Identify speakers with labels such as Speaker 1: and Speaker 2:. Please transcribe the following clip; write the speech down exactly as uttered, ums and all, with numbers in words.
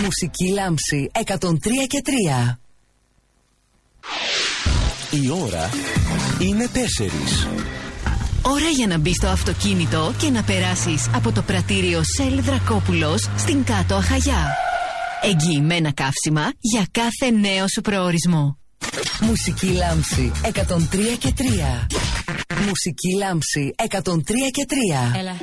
Speaker 1: Μουσική λάμψη εκατόν τρία και τρία.
Speaker 2: Η ώρα είναι τέσσερις.
Speaker 3: Ώρα για να μπεις στο αυτοκίνητο και να περάσεις από το πρατήριο Shell Δρακόπουλος στην Κάτω Αχαγιά. Εγγυημένα καύσιμα για κάθε νέο σου προορισμό.
Speaker 1: Μουσική λάμψη εκατόν τρία και τρία. Μουσική λάμψη εκατόν τρία και τρία.
Speaker 4: Έλα.